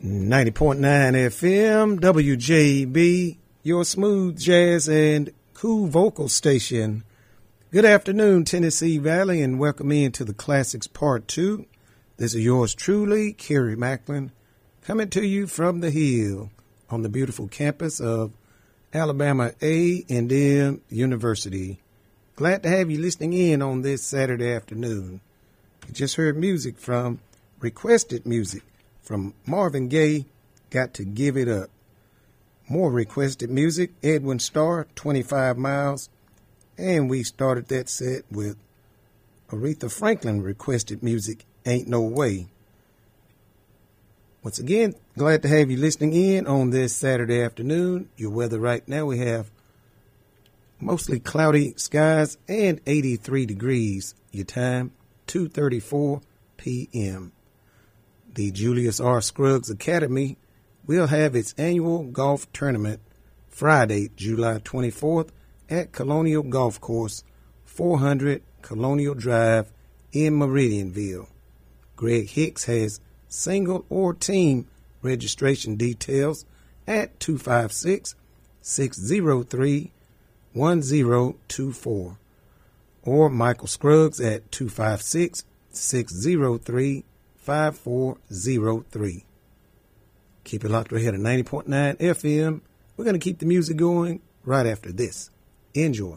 90.9 FM, WJB, your smooth jazz and cool vocal station. Good afternoon, Tennessee Valley, and welcome into the Classics Part 2. This is yours truly, Kerry Macklin, coming to you from the Hill on the beautiful campus of Alabama A&M University. Glad to have you listening in on this Saturday afternoon. You just heard music from Requested Music from Marvin Gaye, Got to Give It Up. More requested music, Edwin Starr, 25 Miles. And we started that set with Aretha Franklin requested music, Ain't No Way. Once again, glad to have you listening in on this Saturday afternoon. Your weather right now, we have mostly cloudy skies and 83 degrees. Your time, 2:34 p.m. The Julius R. Scruggs Academy will have its annual golf tournament Friday, July 24th at Colonial Golf Course, 400 Colonial Drive in Meridianville. Greg Hicks has single or team registration details at 256-603-1024 or Michael Scruggs at 256-603-5403. Keep it locked right here at 90.9 FM. We're going to keep the music going right after this. Enjoy.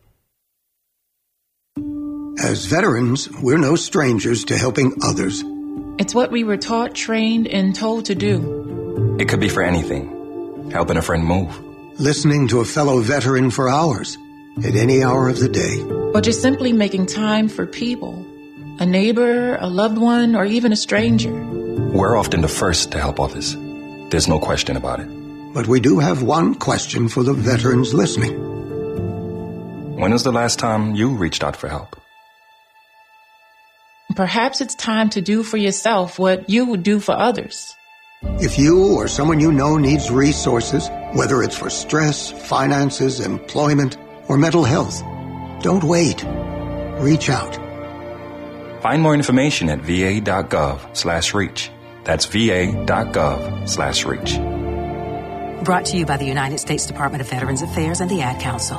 As veterans, we're no strangers to helping others. It's what we were taught, trained, and told to do. It could be for anything. Helping a friend move. Listening to a fellow veteran for hours, at any hour of the day. Or just simply making time for people. A neighbor, a loved one, or even a stranger. We're often the first to help others. There's no question about it. But we do have one question for the veterans listening. When was the last time you reached out for help? Perhaps it's time to do for yourself what you would do for others. If you or someone you know needs resources, whether it's for stress, finances, employment, or mental health, don't wait. Reach out. Find more information at va.gov/reach. That's va.gov/reach. Brought to you by the United States Department of Veterans Affairs and the Ad Council.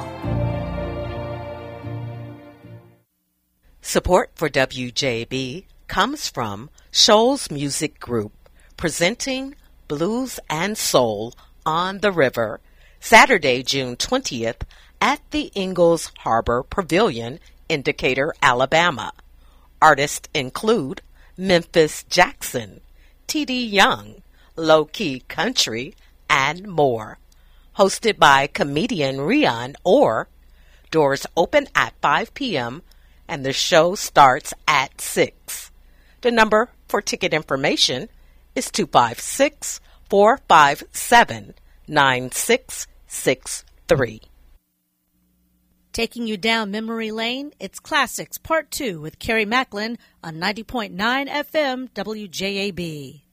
Support for WJB comes from Shoals Music Group, presenting Blues and Soul on the River, Saturday, June 20th at the Ingalls Harbor Pavilion in Decatur, Alabama. Artists include Memphis Jackson, T.D. Young, Low Key Country, and more. Hosted by comedian Rion Orr. Doors open at 5 p.m. and the show starts at 6. The number for ticket information is 256-457-9663. Taking you down memory lane, it's Classics Part 2 with Kerry Macklin on 90.9 FM WJAB.